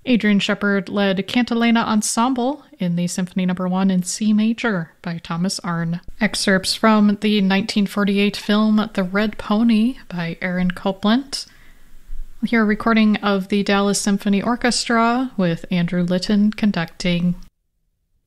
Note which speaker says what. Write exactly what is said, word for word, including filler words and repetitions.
Speaker 1: Adrian Shepard led Cantilena Ensemble in the Symphony Number one in C major by Thomas Arne. Excerpts from the nineteen forty-eight film The Red Pony by Aaron Copland. We'll hear a recording of the Dallas Symphony Orchestra with Andrew Litton conducting.